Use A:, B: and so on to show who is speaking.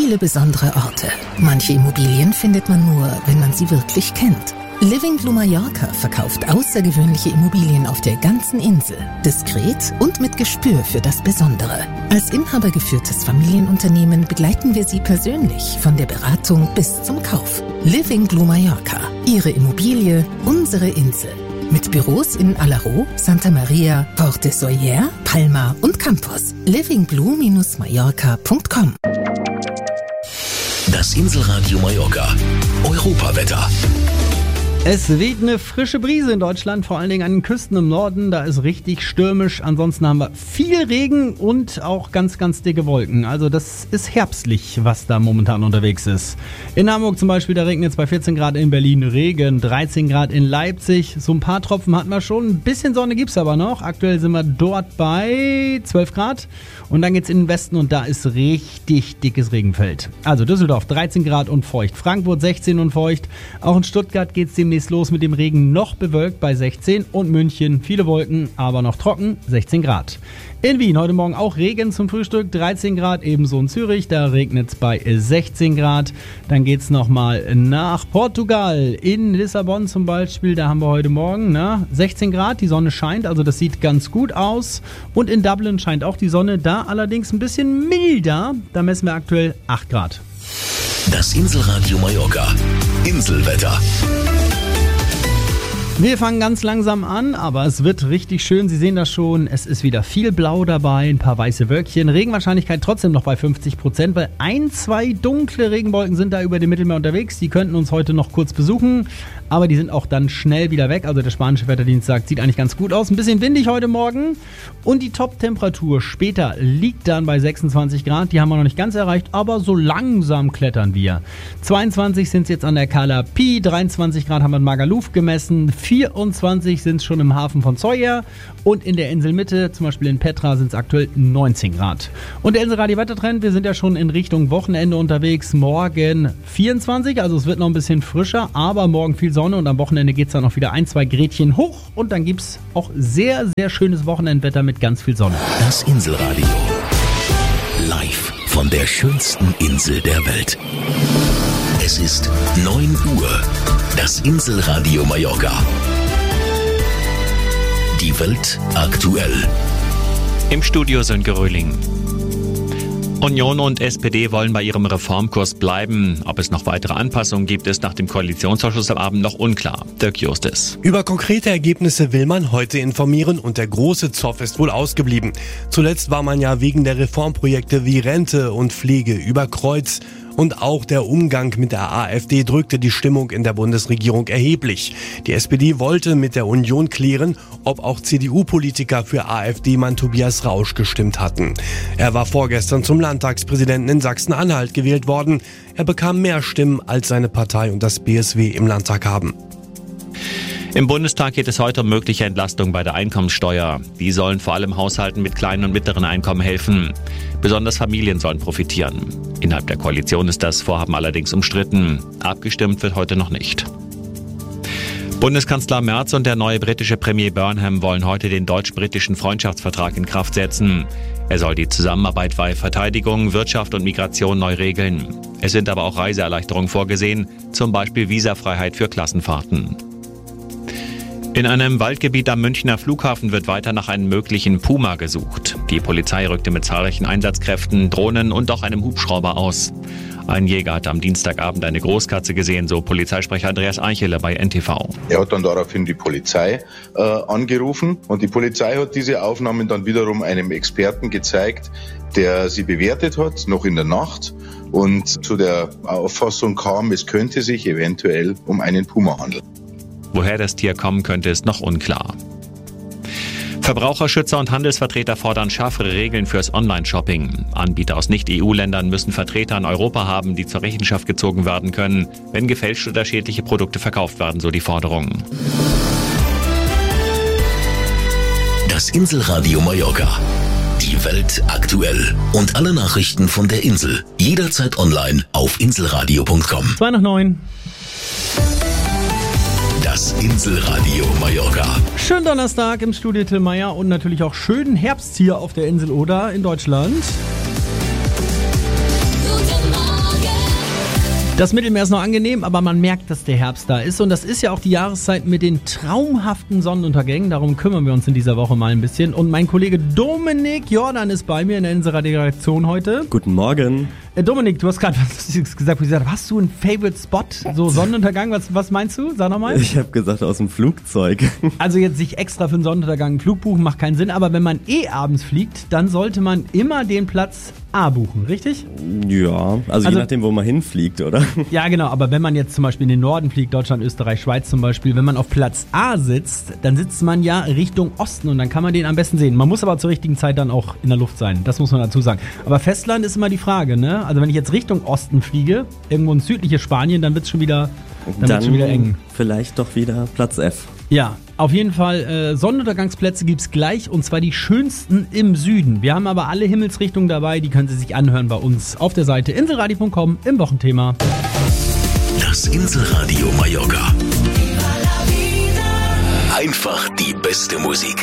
A: viele besondere Orte. Manche Immobilien findet man nur, wenn man sie wirklich kennt. Living Blue Mallorca verkauft außergewöhnliche Immobilien auf der ganzen Insel. Diskret und mit Gespür für das Besondere. Als inhabergeführtes Familienunternehmen begleiten wir Sie persönlich von der Beratung bis zum Kauf. Living Blue Mallorca. Ihre Immobilie, unsere Insel. Mit Büros in Alaró, Santa Maria, Porte Soler, Palma und Campos. livingblue-mallorca.com.
B: Das Inselradio Mallorca. Europawetter.
C: Es weht eine frische Brise in Deutschland, vor allen Dingen an den Küsten im Norden. Da ist richtig stürmisch. Ansonsten haben wir viel Regen und auch ganz, ganz dicke Wolken. Also das ist herbstlich, was da momentan unterwegs ist. In Hamburg zum Beispiel, da regnet es bei 14 Grad, in Berlin Regen, 13 Grad in Leipzig. So ein paar Tropfen hatten wir schon. Ein bisschen Sonne gibt es aber noch. Aktuell sind wir dort bei 12 Grad. Und dann geht es in den Westen und da ist richtig dickes Regenfeld. Also Düsseldorf 13 Grad und feucht. Frankfurt 16 und feucht. Auch in Stuttgart geht es demnächst los mit dem Regen, noch bewölkt bei 16. Und München viele Wolken, aber noch trocken, 16 Grad. In Wien heute Morgen auch Regen zum Frühstück, 13 Grad, ebenso in Zürich, da regnet es bei 16 Grad. Dann geht es nochmal nach Portugal, in Lissabon zum Beispiel, da haben wir heute Morgen 16 Grad, die Sonne scheint, also das sieht ganz gut aus. Und in Dublin scheint auch die Sonne, da allerdings ein bisschen milder, da messen wir aktuell 8 Grad.
B: Das Inselradio Mallorca. Inselwetter.
C: Wir fangen ganz langsam an, aber es wird richtig schön. Sie sehen das schon, es ist wieder viel Blau dabei, ein paar weiße Wölkchen. Regenwahrscheinlichkeit trotzdem noch bei 50%, weil 1-2 dunkle Regenwolken sind da über dem Mittelmeer unterwegs. Die könnten uns heute noch kurz besuchen, aber die sind auch dann schnell wieder weg. Also der spanische Wetterdienst sagt, sieht eigentlich ganz gut aus. Ein bisschen windig heute Morgen und die Top-Temperatur später liegt dann bei 26 Grad. Die haben wir noch nicht ganz erreicht, aber so langsam klettern wir. 22 sind es jetzt an der Cala Pi, 23 Grad haben wir in Magaluf gemessen, 24 sind es schon im Hafen von Sóller und in der Inselmitte, zum Beispiel in Petra, sind es aktuell 19 Grad. Und der Inselradio-Wettertrend, wir sind ja schon in Richtung Wochenende unterwegs. Morgen 24, also es wird noch ein bisschen frischer, aber morgen viel Sonne und am Wochenende geht es dann noch wieder 1-2 Grädchen hoch und dann gibt es auch sehr, sehr schönes Wochenendwetter mit ganz viel Sonne.
B: Das Inselradio. Live von der schönsten Insel der Welt. Es ist 9 Uhr. Das Inselradio Mallorca. Die Welt aktuell.
D: Im Studio Sönke Röhling. Union und SPD wollen bei ihrem Reformkurs bleiben. Ob es noch weitere Anpassungen gibt, ist nach dem Koalitionsausschuss am Abend noch unklar. Dirk Justis.
E: Über konkrete Ergebnisse will man heute informieren und der große Zoff ist wohl ausgeblieben. Zuletzt war man ja wegen der Reformprojekte wie Rente und Pflege über Kreuz. Und auch der Umgang mit der AfD drückte die Stimmung in der Bundesregierung erheblich. Die SPD wollte mit der Union klären, ob auch CDU-Politiker für AfD-Mann Tobias Rausch gestimmt hatten. Er war vorgestern zum Landtagspräsidenten in Sachsen-Anhalt gewählt worden. Er bekam mehr Stimmen, als seine Partei und das BSW im Landtag haben.
D: Im Bundestag geht es heute um mögliche Entlastung bei der Einkommenssteuer. Die sollen vor allem Haushalten mit kleinen und mittleren Einkommen helfen. Besonders Familien sollen profitieren. Innerhalb der Koalition ist das Vorhaben allerdings umstritten. Abgestimmt wird heute noch nicht. Bundeskanzler Merz und der neue britische Premier Burnham wollen heute den deutsch-britischen Freundschaftsvertrag in Kraft setzen. Er soll die Zusammenarbeit bei Verteidigung, Wirtschaft und Migration neu regeln. Es sind aber auch Reiseerleichterungen vorgesehen, zum Beispiel Visafreiheit für Klassenfahrten. In einem Waldgebiet am Münchner Flughafen wird weiter nach einem möglichen Puma gesucht. Die Polizei rückte mit zahlreichen Einsatzkräften, Drohnen und auch einem Hubschrauber aus. Ein Jäger hat am Dienstagabend eine Großkatze gesehen, so Polizeisprecher Andreas Eicheler bei NTV.
F: Er hat dann daraufhin die Polizei angerufen und die Polizei hat diese Aufnahmen dann wiederum einem Experten gezeigt, der sie bewertet hat, noch in der Nacht und zu der Auffassung kam, es könnte sich eventuell um einen Puma handeln.
D: Woher das Tier kommen könnte, ist noch unklar. Verbraucherschützer und Handelsvertreter fordern schärfere Regeln fürs Online-Shopping. Anbieter aus Nicht-EU-Ländern müssen Vertreter in Europa haben, die zur Rechenschaft gezogen werden können, wenn gefälschte oder schädliche Produkte verkauft werden, so die Forderung.
B: Das Inselradio Mallorca. Die Welt aktuell. Und alle Nachrichten von der Insel. Jederzeit online auf inselradio.com.
C: 8:02.
B: Das Inselradio Mallorca.
C: Schönen Donnerstag im Studio Till Meyer und natürlich auch schönen Herbst hier auf der Insel Oder in Deutschland.
G: Guten Morgen.
C: Das Mittelmeer ist noch angenehm, aber man merkt, dass der Herbst da ist. Und das ist ja auch die Jahreszeit mit den traumhaften Sonnenuntergängen. Darum kümmern wir uns in dieser Woche mal ein bisschen. Und mein Kollege Dominik Jordan ist bei mir in der Inselradio-Redaktion heute.
G: Guten Morgen.
C: Dominik, du hast gerade was gesagt, wo ich gesagt habe, hast du einen Favorite Spot? So Sonnenuntergang, was meinst du? Sag nochmal.
G: Ich habe gesagt, aus dem Flugzeug.
C: Also jetzt sich extra für einen Sonnenuntergang einen Flug buchen, macht keinen Sinn. Aber wenn man abends fliegt, dann sollte man immer den Platz A buchen, richtig?
G: Ja, also je nachdem, wo man hinfliegt, oder?
C: Ja, genau. Aber wenn man jetzt zum Beispiel in den Norden fliegt, Deutschland, Österreich, Schweiz zum Beispiel, wenn man auf Platz A sitzt, dann sitzt man ja Richtung Osten und dann kann man den am besten sehen. Man muss aber zur richtigen Zeit dann auch in der Luft sein. Das muss man dazu sagen. Aber Festland ist immer die Frage, ne? Also wenn ich jetzt Richtung Osten fliege, irgendwo in südliches Spanien, dann wird es schon wieder eng.
G: Vielleicht doch wieder Platz F.
C: Ja, auf jeden Fall Sonnenuntergangsplätze gibt's gleich und zwar die schönsten im Süden. Wir haben aber alle Himmelsrichtungen dabei, die können Sie sich anhören bei uns auf der Seite inselradio.com im Wochenthema.
B: Das Inselradio Mallorca. Einfach die beste Musik.